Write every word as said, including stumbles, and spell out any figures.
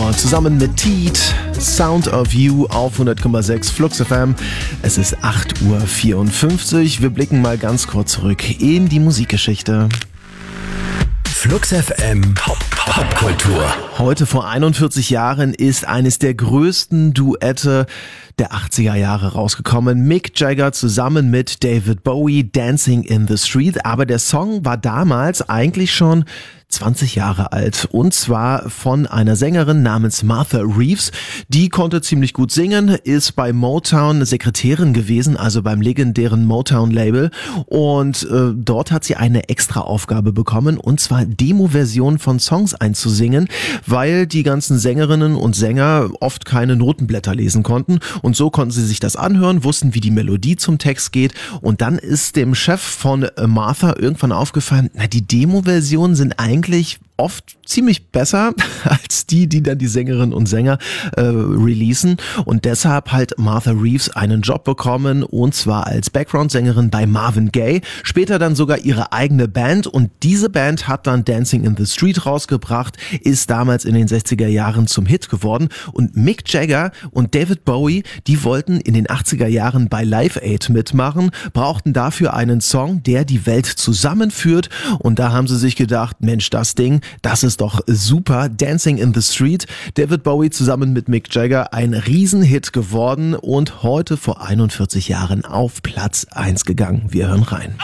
Moore zusammen mit Teet, Sound of You auf hundert Komma sechs Flux F M. Es ist acht Uhr vierundfünfzig. Wir blicken mal ganz kurz zurück in die Musikgeschichte. Flux F M Popkultur. Heute vor einundvierzig Jahren ist eines der größten Duette der achtziger Jahre rausgekommen. Mick Jagger zusammen mit David Bowie, Dancing in the Street. Aber der Song war damals eigentlich schon zwanzig Jahre alt, und zwar von einer Sängerin namens Martha Reeves. Die konnte ziemlich gut singen, ist bei Motown Sekretärin gewesen, also beim legendären Motown-Label, und äh, dort hat sie eine extra Aufgabe bekommen, und zwar Demo-Versionen von Songs einzusingen, weil die ganzen Sängerinnen und Sänger oft keine Notenblätter lesen konnten, und so konnten sie sich das anhören, wussten, wie die Melodie zum Text geht, und dann ist dem Chef von Martha irgendwann aufgefallen, na, die Demo-Versionen sind eigentlich eigentlich oft ziemlich besser als die, die dann die Sängerinnen und Sänger äh, releasen, und deshalb hat Martha Reeves einen Job bekommen, und zwar als Background-Sängerin bei Marvin Gaye, später dann sogar ihre eigene Band, und diese Band hat dann Dancing in the Street rausgebracht, ist damals in den sechziger Jahren zum Hit geworden, und Mick Jagger und David Bowie, die wollten in den achtziger Jahren bei Live Aid mitmachen, brauchten dafür einen Song, der die Welt zusammenführt, und da haben sie sich gedacht, Mensch, das Ding, das ist doch super. Dancing in the Street, David Bowie zusammen mit Mick Jagger, ein Riesenhit geworden und heute vor einundvierzig Jahren auf Platz eins gegangen. Wir hören rein.